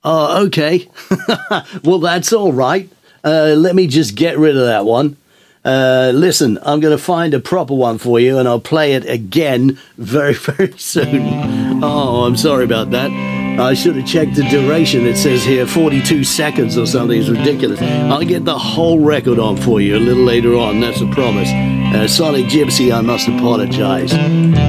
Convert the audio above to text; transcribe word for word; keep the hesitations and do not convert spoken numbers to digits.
Oh, okay. Well, that's all right. Uh, let me just get rid of that one. Uh, listen, I'm going to find a proper one for you, and I'll play it again very, very soon. Oh, I'm sorry about that. I should have checked the duration. It says here forty-two seconds or something. It's ridiculous. I'll get the whole record on for you a little later on. That's a promise. Uh, Sonic Gypsy, I must apologize.